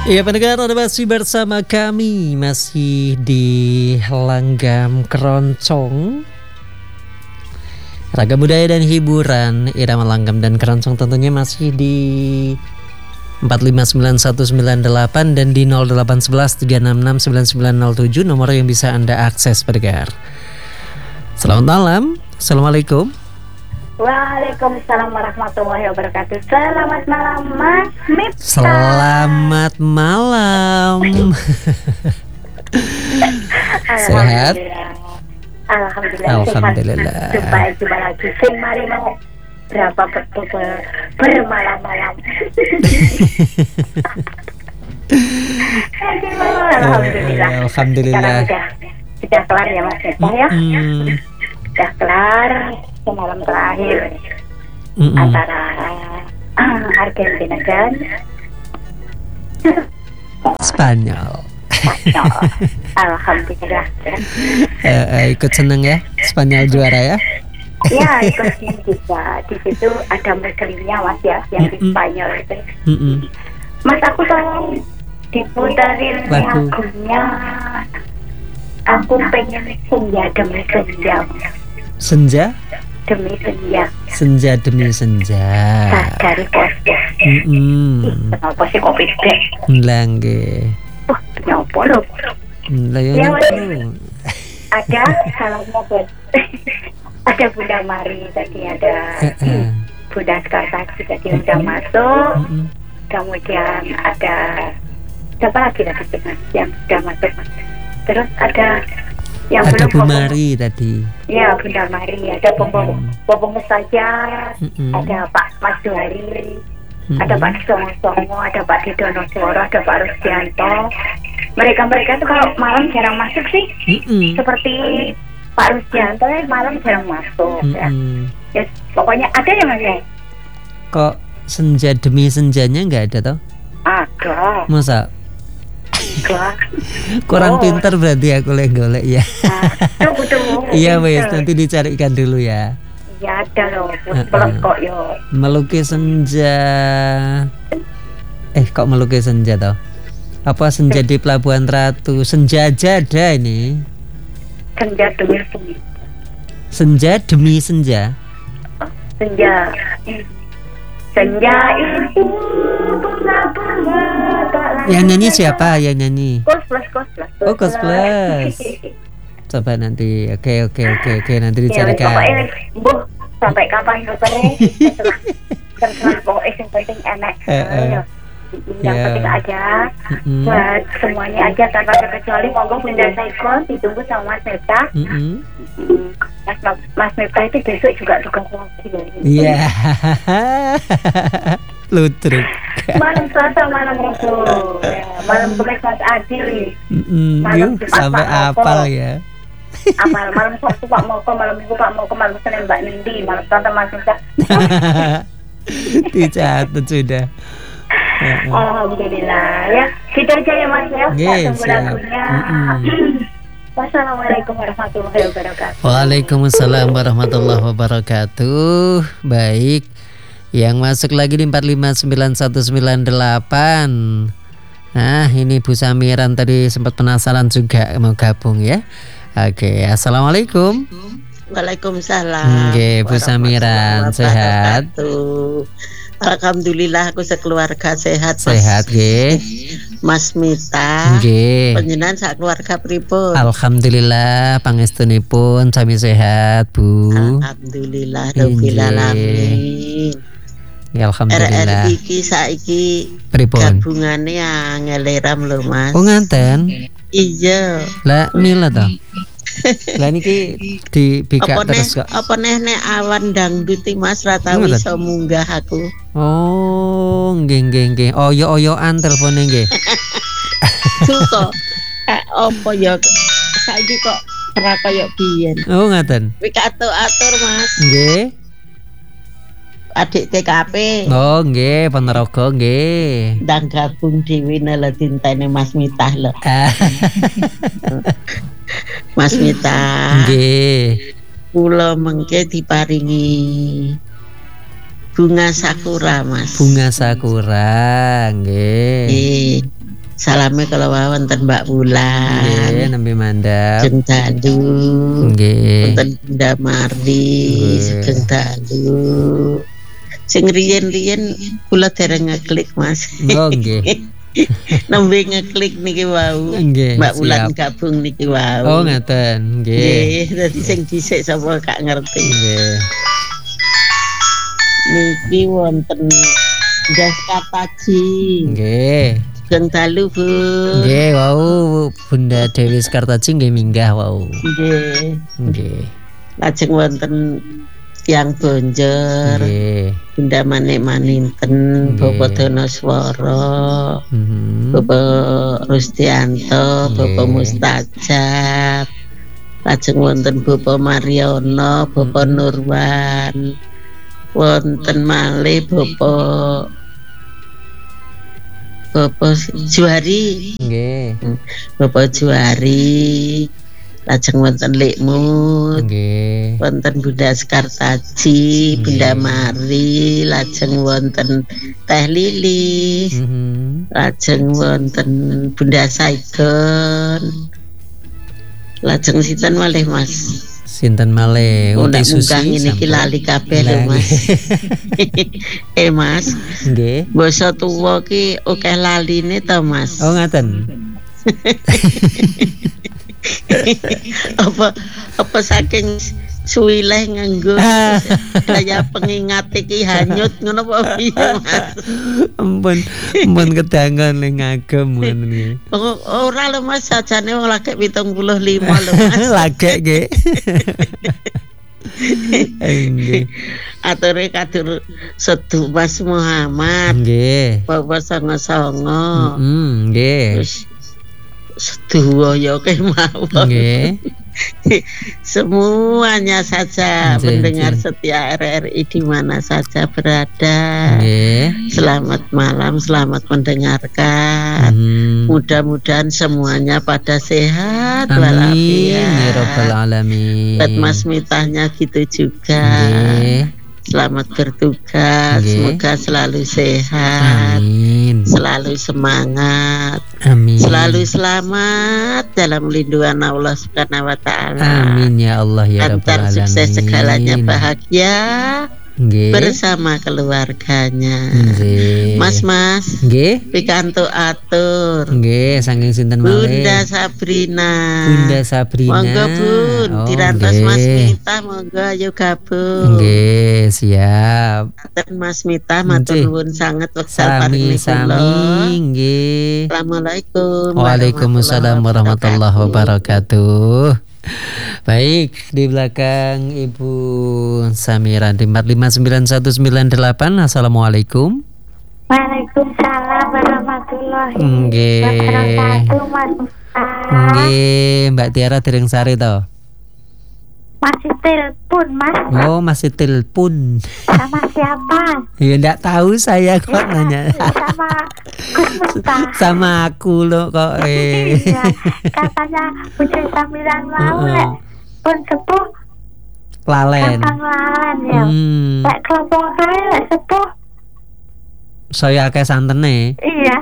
Iya pendengar, Anda masih bersama kami, masih di Langgam Keroncong, Ragam Budaya dan Hiburan. Irama Langgam dan Keroncong tentunya masih di 459198 dan di 0811 366 9907 nomor yang bisa Anda akses pendengar. Selamat malam. Assalamualaikum. Waalaikumsalam warahmatullahi wabarakatuh. Selamat malam Mas Miftah. Selamat malam. Sehat? Alhamdulillah. Jumpa lagi. Mari mau berapa bermalam-malam. Alhamdulillah. Alhamdulillah. Sudah kelar ya Mas Miftah ya. Sudah kelar. Malam terakhir antara Argentina dan Spanyol. Alhamdulillah. Ikut seneng ya Spanyol juara ya? Ya ikut juga. Di situ ada muslimnya Mas ya, yang di Spanyol itu. Mas aku tolong diputarin lagunya. Aku pengen senja demi senja. Senja? Demi senja. Senja demi senja. Dari posnya. Kenapa sih kopi dek? Langge. Kenapa lo? Ya, ada salamnya buat ada Bunda Mari tadi, ada Bunda Skartaksi tadi udah masuk. Kemudian ada siapa lagi tadi yang sudah masuk? Terus ada yang ada Bu belum Mari tadi. Ya Bunda Mari, ada Bobong saja, ada Pak Mas Duari, ada Pak Songo, ada Pak Didono Suara, ada Pak Rusdianto. Mereka itu kalau malam jarang masuk sih. Seperti Pak Rusdianto malam jarang masuk. Ya, pokoknya ada yang ada. Kok senja demi senjanya nggak ada toh? Ada. Masa? Kurang pintar berarti aku golek ya. Tunggu. Iya wes, nanti dicarikan dulu ya. Ya ada loh, kok yo. Melukis senja. Kok melukis senja toh? Apa senja di Pelabuhan Ratu? Senja aja ada ini. Senja demi senja. Senja demi senja. Senja itu bunga-bunga. Yang nyanyi siapa? Yang nyanyi? Kos plus. Coba nanti. Oke, nanti dicarikan. Ya, sampai kapan dokternya? Terserah pokoknya yang penting enak. Yang penting aja buat semuanya aja tanpa terkecuali. Monggo Bunda Saiko ditunggu sama Mas Miftah. Mas Miftah itu besok juga tugas lagi. Iya. Lutruk. Malam Selasa, malam Rabu, malam Jumat Adil, malam sampai apal ya. Apal malam Sabtu Pak Moko, malam Minggu Pak Moko, malam Senin Mbak Nindi, malam Tante Mas Miftah. Dicatat sudah. Alhamdulillah ya. Gitu aja ya Mas ya. Yes, tunggu lagunya. Wassalamualaikum warahmatullahi wabarakatuh. Waalaikumsalam warahmatullahi wabarakatuh. Baik, yang masuk lagi di 459198. Nah ini Bu Samiran tadi sempat penasaran juga mau gabung ya. Oke, assalamualaikum. Waalaikumsalam. Oke, Bu Samiran sehat? Alhamdulillah aku sekeluarga sehat. Sehat nggih. Mas Miftah. Nggih. Panjenengan sak keluarga pripun? Alhamdulillah pangestunipun sami sehat, Bu. Alhamdulillah rabbil alamin. Ya alhamdulillah. RRI iki saiki pripun? Gabungane angeleram lho Mas. Oh ngaten? Iya. Lah mila ta. Lah niki dibikak terus kok. Apa nek awan dangdut Mas ra tau iso munggah aku. Oh, nggih. Oyo-oyoan telpone nggih. Suko. Apa ya saiki kok ora kaya biyen. Oh, ngaten. Wis atur Mas. Nggih. Adik TKP. Oh, nggih, Ponorogo nggih. Ndang gabung dhewe nela dintene Mas Miftah lho. Mas Miftah. Nggih. Kula mengke diparingi bunga sakura, Mas. Bunga sakura, nggih. Nggih. salame kalau wonten Mbak Wulan. Nggih, nembe mandhap. Sugeng dalu. Nggih. Wonten Bunda Marli, sugeng dalu. Sing riyen-riyen kula dereng ngeklik, Mas. Oh, nggih. Nembe ngeklik niki wau. Nggih, Mbak Wulan siap. gabung niki wau. Oh, ngaten. Nggih. Nggih, dadi sing dhisik sapa gak ngerti. Nggih. Niki wonten Gas Kataji. Nggih. Sugeng dalu, Bu. Nggih, wau Bunda Dewi Sekartaji nggih minggah wau. Nggih. Nggih. Lajeng wonten Tiang Bonjer. Nggih. Bunda Manik Maninten, Nggih. Bapak Donoswara, Mhm. Bapak Rustianto, Bapak Nggih. Mustajab. Lajeng wonten Bapak Mariono, Bapak Nurwan. Wonten malih Bapak Juari, Nggih. Bapak Juari. Lajeng wonten Likmut, Nggih. wonten Bunda Sekartaji, Bunda Nggih. Mari, lajeng wonten Teh Lilis, Mhm. lajeng wonten Bunda Saigon. Lajeng sinten malih, Mas? Sinten malih? Nek Uti munggah Susi ngene iki sampun. lali kabeh lho, Lah, Mas. Mas, Nggih. basa tuwa ki akeh laline to, Mas. Oh, ngaten. apa saking suwileh nganggo daya pengingat iki hanyut ngono apa piye, Mas? Ampun kedangan ning ngagem ngoten nggih. Ora lho, Mas, sajane wong lagi 75 lho, Mas. Lagek nggih. Nggih. Ature kadur sedu Mas Muhammad. Nggih. Bapak songo-songo. Nggih. Terus sedu ya kemawon. Nggih. Semuanya saja Nggih, pendengar nggih. setia RRI di mana saja berada. Nggih. Selamat malam, selamat mendengarkan. Mudah-mudahan semuanya pada sehat Amin walafiat. ya rabbal alamin. Buat Mas Mitahnya gitu juga. Nggih. Selamat bertugas, Nggih. semoga selalu sehat, Amin. selalu semangat, Amin. selalu selamat dalam lindungan Allah Subhanahu wa taala. Amin ya Allah ya rabbal Lancar alamin. sukses segalanya, bahagia Nggih. bersama keluarganya. Nggih. Mas Nggih. pikantuk atur. Nggih, saking sinten malih? Bunda Sabrina. Bunda Sabrina. Monggo Bun, Oh, dirantos nggih. Mas Mita, monggo ayo gabung. Nggih, siap. Atur Mas Mita, matur Nggih. nuwun sanget wekdal paring Sami nggih. Assalamualaikum. Waalaikumsalam warahmatullahi wabarakatuh. Baik, di belakang Ibu Samira di 459198. Assalamualaikum. Waalaikumsalam warahmatullahi Nggih. wabarakatuh, Mas Ustaz. Nggih, Mbak Tiara Dereng Sari to. Masih telepon, Mas. Oh, masih telepon. Sama siapa? Ya enggak tahu saya kok nanya. Sama Gus Miftah. Sama aku loh kok Iya, katanya Budi Samiran mau lek pun sepuh Lalen. gampang lalen ya. Lek kelompok kae lek sepuh. Saya akeh santene. Iya.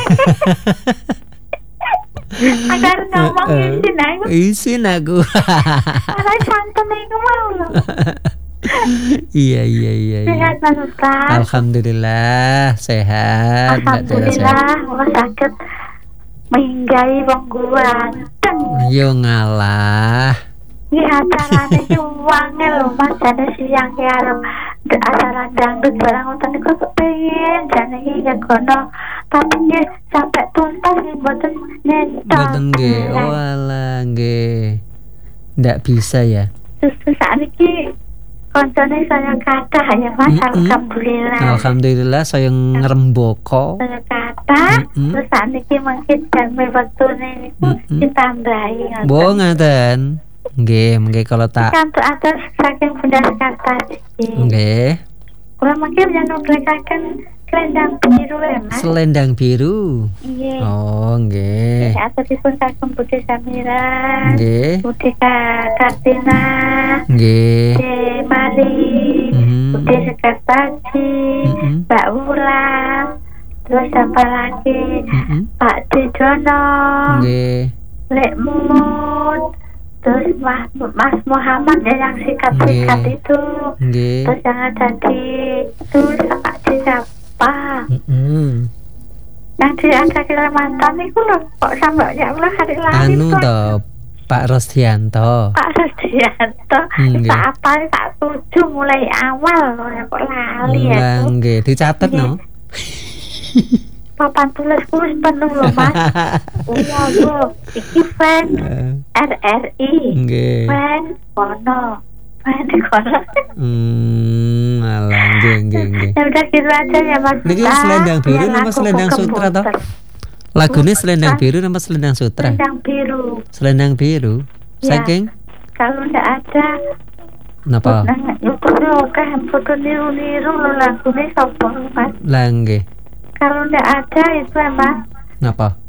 Agar ngomong isin aku. Isin aku. Karena santen itu mau loh. Iya. Sehat Mas Ustaz. Alhamdulillah sehat. Mbak Tiara sehat. Alhamdulillah Allah sakit menghinggai wong ganteng. Yo ngalah. Ini acaranya ki wangi lho Mas, jane siang ki arep acara dangdut barang wonten niku kepengin jane iki kegono. Tapi nggih sampai tuntas nggih mboten nyentak. Mboten nggih. Oh alah nggih. Ndak bisa ya. Terus saat ini koncone saya kata ya Mas, alhamdulillah. Alhamdulillah saya ngrembaka. Saya kata terus saat ini mungkin jam wektune niku ditambahi. Bo ngaten. Nggih kalau tak. Kantuk atas saking Bunda Sekartaji. Nggih. Kula mungkin nyeblekaken selendang biru ya Mas. Selendang biru. Iya. Oh, nggih. Atasipun saking Budi Samira. Nggih. Budi Kartina. Nggih. Budi Mari. Budi Sekartaji. Mbak Wulan. Terus apa lagi? Pak Didono, Nggih. Lek Mun, terus Mas Muhammad ya yang sikat-sikat Nggih. itu. Nggih. Terus yang ada di itu Pak di siapa? Yang di ada Kalimantan itu loh, kok sampai ya Allah hari lahir Anu to, Pak Rosdianto. Pak Rosdianto, Nggih. apa tak tujuh mulai awal loh ya kok lali ya Lah tuh. nggih, dicatet no. Papan tulisku wis penuh loh Mas. Iya Bu, iki fans RRI, Nggih. fans kono. Alah nggih. Ya udah gitu aja ya Mas. Niki Selendang Biru nama Selendang Sutra toh? Lagunya Selendang Biru nama Selendang Sutra. Selendang Biru. Selendang Biru. Ya. Saking Kalau ndak ada napa? foto niru-niru lagunya sopo Mas. Lah nggih. Kalau ndak ada itu Mas Napa?